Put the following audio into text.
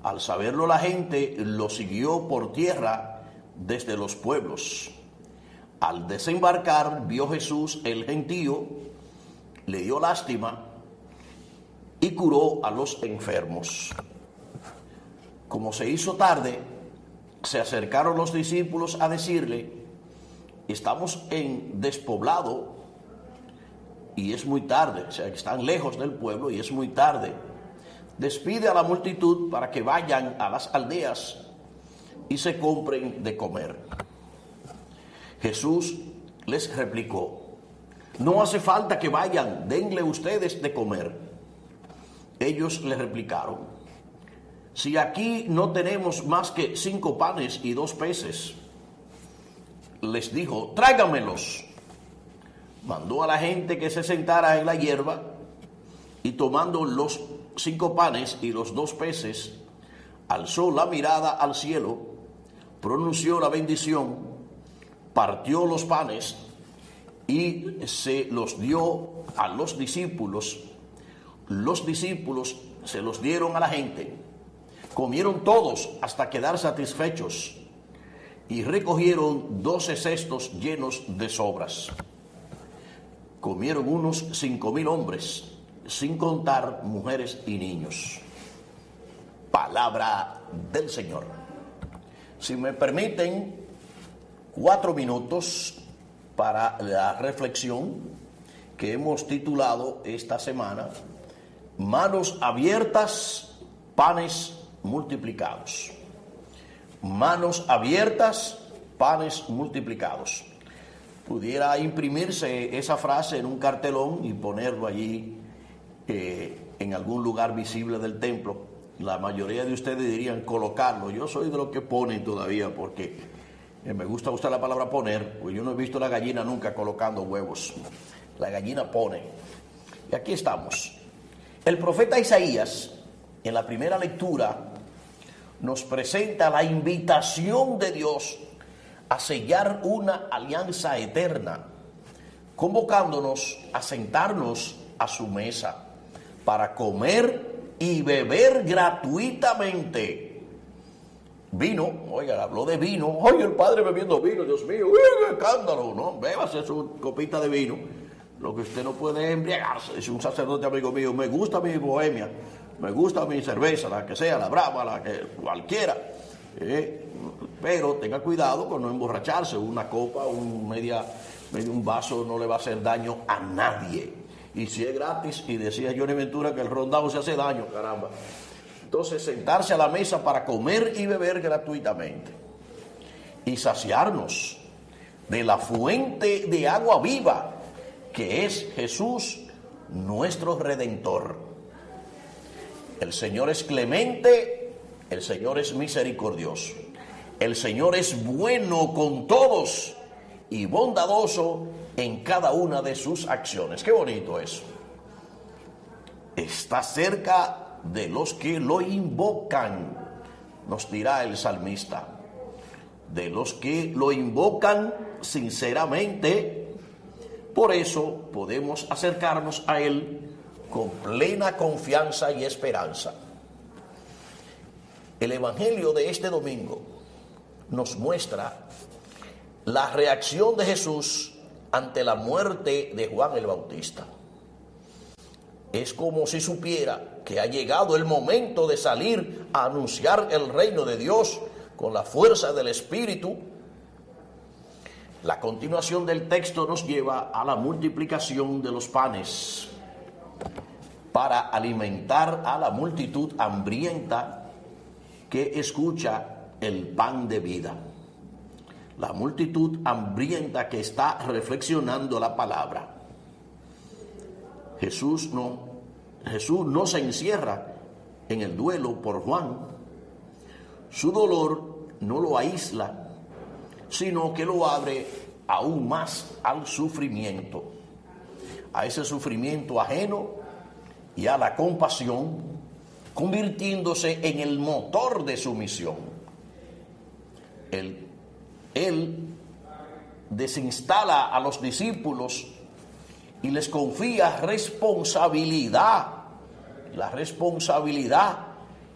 Al saberlo la gente lo siguió por tierra desde los pueblos. Al desembarcar vio Jesús el gentío, le dio lástima y curó a los enfermos. Como se hizo tarde, se acercaron los discípulos a decirle: estamos en despoblado y es muy tarde, o sea, que están lejos del pueblo y es muy tarde. Despide a la multitud para que vayan a las aldeas y se compren de comer. Jesús les replicó: no hace falta que vayan, denle ustedes de comer. Ellos le replicaron: si aquí no tenemos más que 5 panes y 2 peces. Les dijo: tráigamelos. Mandó a la gente que se sentara en la hierba y tomando los 5 panes y los 2 peces, alzó la mirada al cielo, pronunció la bendición, partió los panes y se los dio a los discípulos. Los discípulos se los dieron a la gente. Comieron todos hasta quedar satisfechos y recogieron 12 cestos llenos de sobras. Comieron unos 5,000 hombres, sin contar mujeres y niños. Palabra del Señor. Si me permiten 4 minutos para la reflexión que hemos titulado esta semana: manos abiertas, panes multiplicados. Manos abiertas, panes multiplicados. Pudiera imprimirse esa frase en un cartelón y ponerlo allí en algún lugar visible del templo. La mayoría de ustedes dirían colocarlo. Yo soy de los que ponen todavía, porque me gusta usar la palabra poner, pues yo no he visto la gallina nunca colocando huevos. La gallina pone. Y aquí estamos. El profeta Isaías, en la primera lectura, nos presenta la invitación de Dios a sellar una alianza eterna, convocándonos a sentarnos a su mesa para comer y beber gratuitamente. Vino, oiga, habló de vino. Oye, el padre bebiendo vino, Dios mío, qué escándalo, ¿no? Bébase su copita de vino. Lo que usted no puede embriagarse. Dice un sacerdote amigo mío: me gusta mi bohemia, me gusta mi cerveza, la que sea, la brava, la que cualquiera. Pero tenga cuidado con no emborracharse. Una copa, un vaso no le va a hacer daño a nadie. Y si es gratis, y decía Johnny Ventura que el rondado se hace daño, caramba. Entonces, sentarse a la mesa para comer y beber gratuitamente y saciarnos de la fuente de agua viva que es Jesús, nuestro Redentor. El Señor es clemente, el Señor es misericordioso, el Señor es bueno con todos y bondadoso en cada una de sus acciones. Qué bonito eso. Está cerca de los que lo invocan, nos dirá el salmista. De los que lo invocan sinceramente. Por eso podemos acercarnos a Él con plena confianza y esperanza. El Evangelio de este domingo nos muestra la reacción de Jesús ante la muerte de Juan el Bautista. Es como si supiera que ha llegado el momento de salir a anunciar el reino de Dios con la fuerza del Espíritu. La continuación del texto nos lleva a la multiplicación de los panes para alimentar a la multitud hambrienta que escucha el pan de vida. La multitud hambrienta que está reflexionando la palabra. Jesús no se encierra en el duelo por Juan. Su dolor no lo aísla, sino que lo abre aún más al sufrimiento, a ese sufrimiento ajeno y a la compasión, convirtiéndose en el motor de su misión. Él desinstala a los discípulos y les confía responsabilidad, la responsabilidad